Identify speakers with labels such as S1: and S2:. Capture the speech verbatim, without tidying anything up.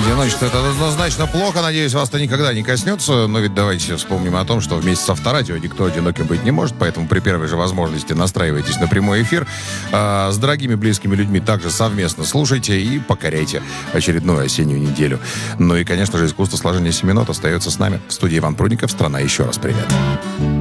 S1: Одиночество — это однозначно плохо. Надеюсь, вас-то никогда не коснется. Но ведь давайте вспомним о том, что вместе с Авторадио никто одиноким быть не может. Поэтому при первой же возможности настраивайтесь на прямой эфир. А, с дорогими близкими людьми также совместно слушайте и покоряйте очередную осеннюю неделю. Ну и, конечно же, искусство сложения семенот остается с нами. В студии Иван Прудников. Страна, еще раз привет.